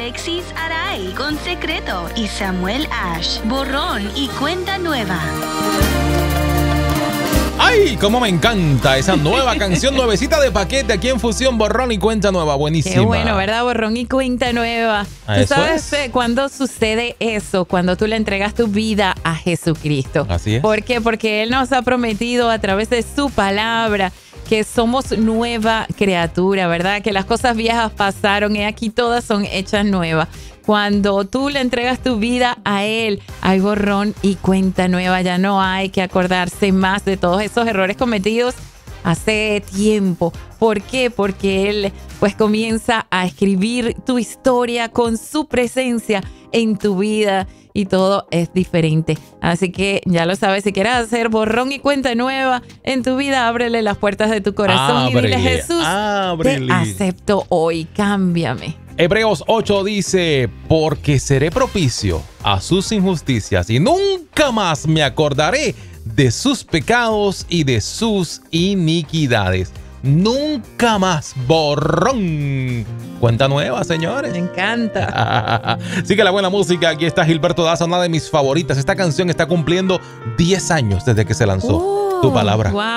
Alexis Aray con Secreto y Samuel Ash, Borrón y Cuenta Nueva. ¡Ay, cómo me encanta esa nueva canción nuevecita de paquete aquí en Fusión, Borrón y Cuenta Nueva! Buenísima. Qué bueno, ¿verdad? Borrón y Cuenta Nueva. ¿Tú sabes cuándo sucede eso? Cuando tú le entregas tu vida a Jesucristo. Así es. ¿Por qué? Porque Él nos ha prometido a través de su palabra que somos nueva criatura, ¿verdad? Que las cosas viejas pasaron y aquí todas son hechas nuevas. Cuando tú le entregas tu vida a Él, hay borrón y cuenta nueva. Ya no hay que acordarse más de todos esos errores cometidos hace tiempo. ¿Por qué? Porque Él pues comienza a escribir tu historia con su presencia en tu vida y todo es diferente. Así que ya lo sabes, si quieres hacer borrón y cuenta nueva en tu vida, ábrele las puertas de tu corazón y dile: Jesús, te acepto hoy, cámbiame. Hebreos 8 dice: porque seré propicio a sus injusticias y nunca más me acordaré de sus pecados y de sus iniquidades. Nunca más. Borrón. Cuenta nueva, señores. Me encanta. Sigue la buena música. Aquí está Gilberto Daza, una de mis favoritas. Esta canción está cumpliendo 10 años desde que se lanzó. Tu palabra. Wow.